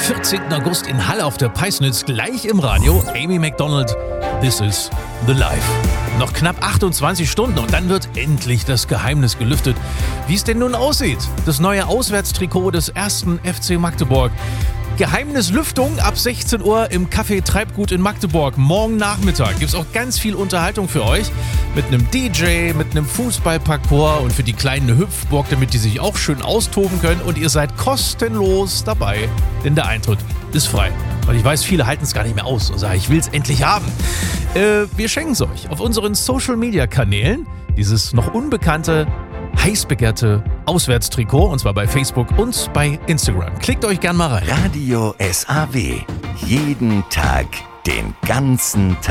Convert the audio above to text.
14. August in Halle auf der Peisnitz, gleich im Radio. Amy Macdonald, This is the Life. Noch knapp 28 Stunden und dann wird endlich das Geheimnis gelüftet, wie es denn nun aussieht. Das neue Auswärtstrikot des 1. FC Magdeburg. Geheimnislüftung ab 16 Uhr im Café Treibgut in Magdeburg. Morgen Nachmittag gibt es auch ganz viel Unterhaltung für euch. Mit einem DJ, mit einem Fußballparcours und für die Kleinen eine Hüpfburg, damit die sich auch schön austoben können. Und ihr seid kostenlos dabei, denn der Eintritt ist frei. Und ich weiß, viele halten es gar nicht mehr aus und sagen, ich will es endlich haben. Wir schenken es euch auf unseren Social-Media-Kanälen. Dieses noch unbekannte, heiß begehrte Auswärtstrikot, und zwar bei Facebook und bei Instagram. Klickt euch gern mal rein. Radio SAW. Jeden Tag, den ganzen Tag.